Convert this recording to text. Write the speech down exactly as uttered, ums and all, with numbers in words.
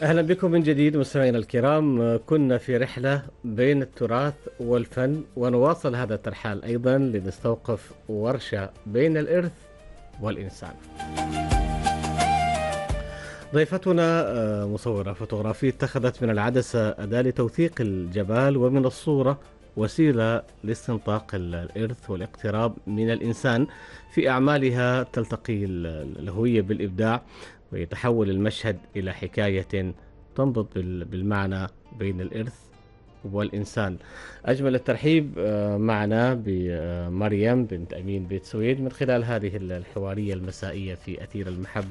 أهلا بكم من جديد مستمعينا الكرام. كنا في رحلة بين التراث والفن، ونواصل هذا الترحال أيضا لنستوقف ورشة بين الإرث والإنسان. ضيفتنا آه، مصورة فوتوغرافية اتخذت من العدسة أداة لتوثيق الجبال، ومن الصورة وسيلة لاستنطاق ال- الإرث والاقتراب من الإنسان. في أعمالها تلتقي ال- الهوية بالإبداع، ويتحول المشهد إلى حكاية تنبض بال- بالمعنى بين الإرث والإنسان. أجمل الترحيب آه، معنا بمريم بنت أمين بيت سويد من خلال هذه الحوارية المسائية في أثير المحبة.